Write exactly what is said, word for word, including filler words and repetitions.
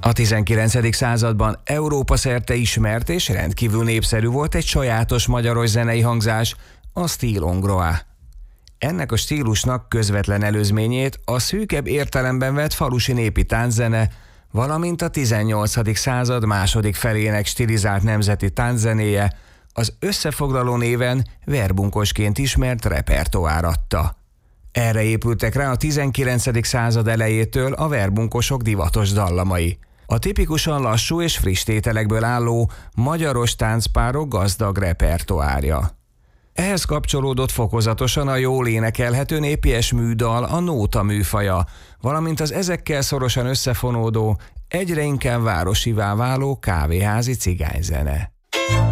A tizenkilencedik században Európa szerte ismert és rendkívül népszerű volt egy sajátos magyaros zenei hangzás, a stile hongrois. Ennek a stílusnak közvetlen előzményét a szűkebb értelemben vett falusi népi tánczene, valamint a tizennyolcadik század második felének stilizált nemzeti tánczenéje, az összefoglaló néven verbunkosként ismert repertoár adta. Erre épültek rá a tizenkilencedik század elejétől a verbunkosok divatos dallamai. A tipikusan lassú és friss tételekből álló magyaros táncpárok gazdag repertoárja. Ehhez kapcsolódott fokozatosan a jól énekelhető népies műdal, a nóta műfaja, valamint az ezekkel szorosan összefonódó, egyre inkább városivá váló kávéházi cigányzene.